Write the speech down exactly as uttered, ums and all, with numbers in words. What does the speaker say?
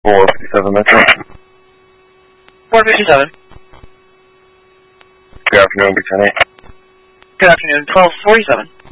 four fifty-seven Metro. four fifty-seven. Good afternoon, Big Ten eight. Good afternoon, twelve forty-seven.